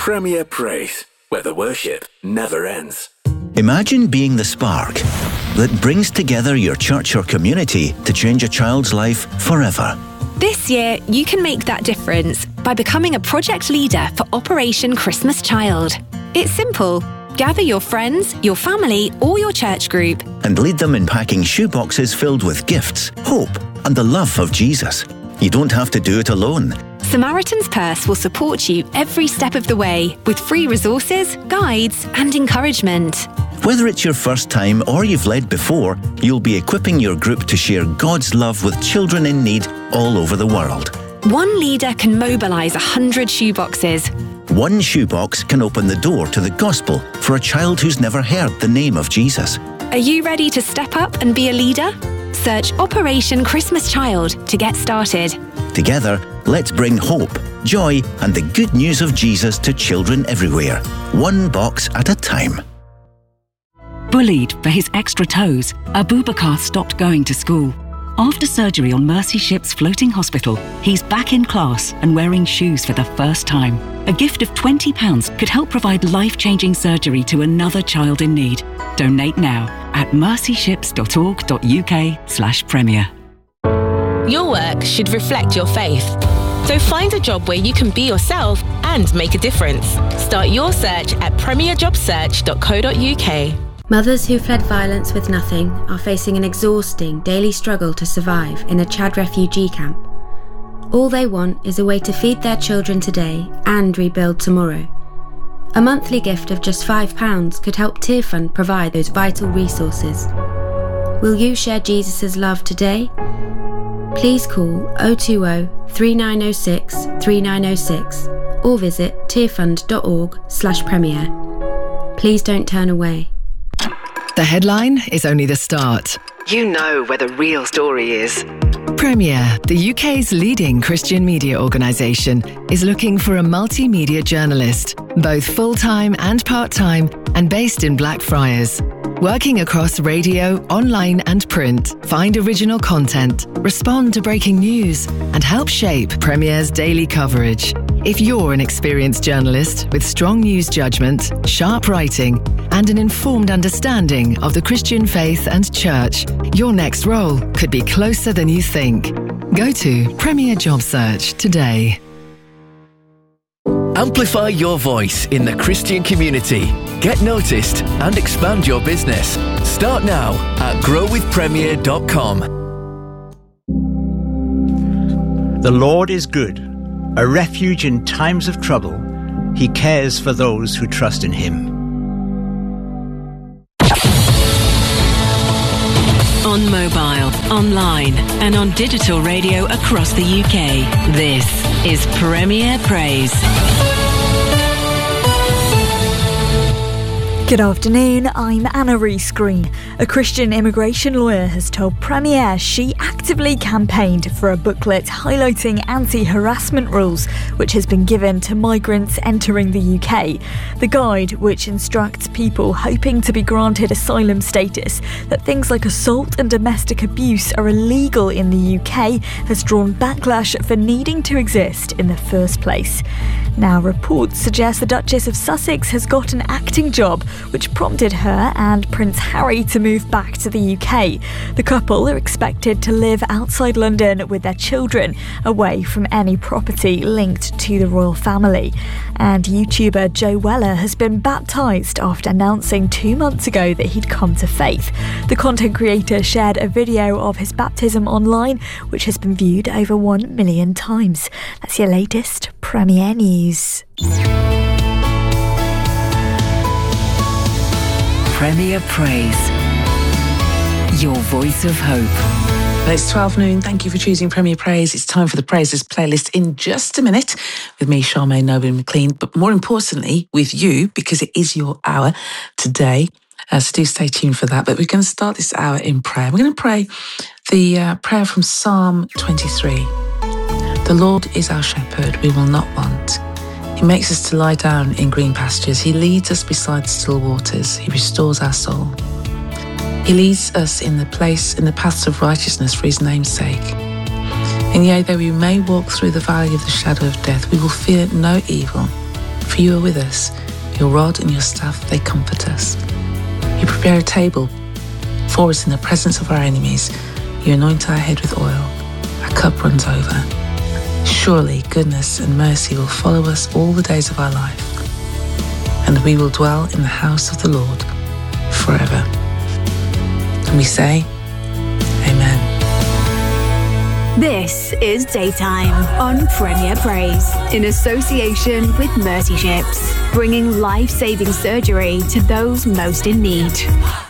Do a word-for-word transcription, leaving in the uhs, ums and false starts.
Premier Praise, where the worship never ends. Imagine being the spark that brings together your church or community to change a child's life forever. This year, you can make that difference by becoming a project leader for Operation Christmas Child. It's simple. Gather your friends, your family, or your church group and lead them in packing shoeboxes filled with gifts, hope, and the love of Jesus. You don't have to do it alone. Samaritan's Purse will support you every step of the way with free resources, guides, and encouragement. Whether it's your first time or you've led before, you'll be equipping your group to share God's love with children in need all over the world. One leader can mobilise a hundred shoeboxes. One shoebox can open the door to the gospel for a child who's never heard the name of Jesus. Are you ready to step up and be a leader? Search Operation Christmas Child to get started. Together, let's bring hope, joy, and the good news of Jesus to children everywhere, one box at a time. Bullied for his extra toes, Abubakar stopped going to school. After surgery on Mercy Ship's floating hospital, he's back in class and wearing shoes for the first time. A gift of twenty pounds could help provide life-changing surgery to another child in need. Donate now at mercyships.org.uk slash premier. Your work should reflect your faith. So find a job where you can be yourself and make a difference. Start your search at premier job search dot co dot uk. Mothers who fled violence with nothing are facing an exhausting daily struggle to survive in a Chad refugee camp. All they want is a way to feed their children today and rebuild tomorrow. A monthly gift of just five pounds could help Tearfund provide those vital resources. Will you share Jesus' love today? Please call oh two oh, three nine oh six, three nine oh six or visit tearfund.org slash premier. Please don't turn away. The headline is only the start. You know where the real story is. Premier, the U K's leading Christian media organisation, is looking for a multimedia journalist, both full-time and part-time, and based in Blackfriars. Working across radio, online and print, find original content, respond to breaking news, and help shape Premier's daily coverage. If you're an experienced journalist with strong news judgment, sharp writing, and an informed understanding of the Christian faith and church, your next role could be closer than you think. Go to Premier Job Search today. Amplify your voice in the Christian community. Get noticed and expand your business. Start now at grow with premier dot com. The Lord is good, a refuge in times of trouble. He cares for those who trust in him. On mobile, online, and on digital radio across the U K. This is Premier Praise. Good afternoon, I'm Anna Rees-Green. A Christian immigration lawyer has told Premier she actively campaigned for a booklet highlighting anti-harassment rules which has been given to migrants entering the U K. The guide, which instructs people hoping to be granted asylum status that things like assault and domestic abuse are illegal in the U K, has drawn backlash for needing to exist in the first place. Now, reports suggest the Duchess of Sussex has got an acting job, which prompted her and Prince Harry to move back to the U K. The couple are expected to live outside London with their children, away from any property linked to the royal family. And YouTuber Joe Weller has been baptised after announcing two months ago that he'd come to faith. The content creator shared a video of his baptism online, which has been viewed over one million times. That's your latest Premier News. Premier Praise, your voice of hope. Well, it's twelve noon. Thank you for choosing Premier Praise. It's time for the Praises playlist in just a minute with me, Charmaine Noble-McLean, but more importantly with you, because it is your hour today. Uh, so do stay tuned for that. But we're going to start this hour in prayer. We're going to pray the uh, prayer from Psalm twenty-three. The Lord is our shepherd, we will not want. He makes us to lie down in green pastures. He leads us beside still waters. He restores our soul. He leads us in the place, in the paths of righteousness for his name's sake. And yea, though we may walk through the valley of the shadow of death, we will fear no evil, For you are with us. Your rod and your staff, they comfort us. You prepare a table for us in the presence of our enemies. You anoint our head with oil. Our cup runs over. Surely goodness and mercy will follow us all the days of our life, and we will dwell in the house of the Lord forever. And we say, Amen. This is Daytime on Premier Praise, in association with Mercy Ships, bringing life-saving surgery to those most in need.